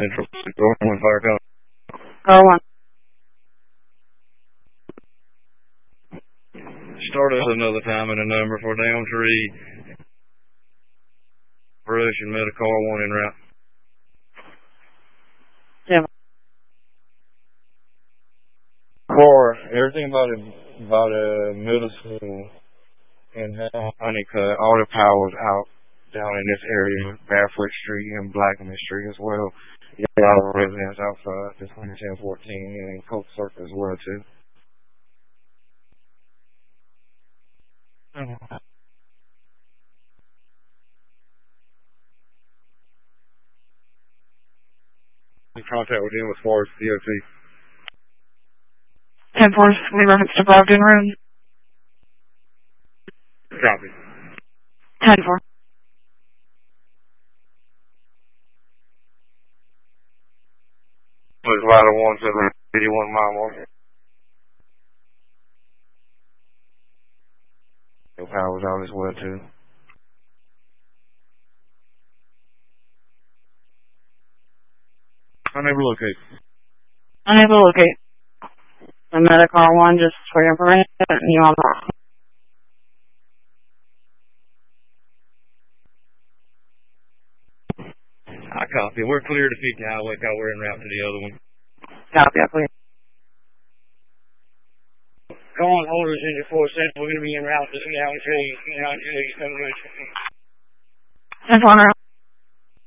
Central. Go on, fire call. Call 1. Start us another time and a number for Downtree. Brush and met a car 1 en route. 7. Car, everything about a middle school and Honeycutt, all the power's out down in this area, Barefoot Street and Blackman Street as well. Y'all residents outside this 11014 and Coke Circle as well too. In contact with him as far as DOT. 10-4, we reference to Brogdon Room. Copy. 10-4. It's ladder 181 mile mark. The power's out as well too. Unable to locate. Unable to locate. I met a car 1 just for your information. You on that? I copy. We're clear to feed the highway. We're en route to the other one. Copy, please. Go on, hold us into 4 Central. We're going to be en route to Downtree. 10-4.